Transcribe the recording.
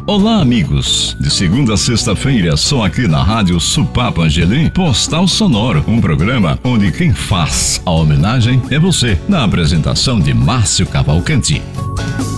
Olá, amigos! De segunda a sexta-feira, só aqui na Rádio Supapa Angelim, Postal Sonoro, um programa onde quem faz a homenagem é você, na apresentação de Márcio Cavalcanti.